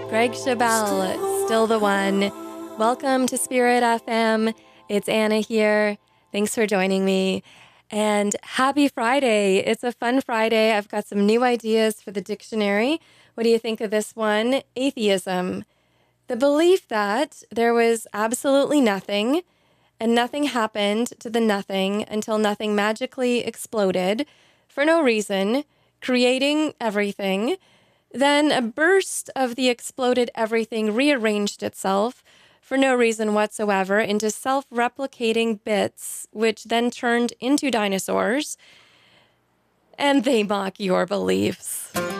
Greg Chabelle, still the one. Welcome to Spirit FM. It's Anna here. Thanks for joining me. And happy Friday. It's a fun Friday. I've got some new ideas for the dictionary. What do you think of this one? Atheism. The belief that there was absolutely nothing and nothing happened to the nothing until nothing magically exploded for no reason, creating everything. Then a burst of the exploded everything rearranged itself for no reason whatsoever into self-replicating bits, which then turned into dinosaurs. And they mock your beliefs.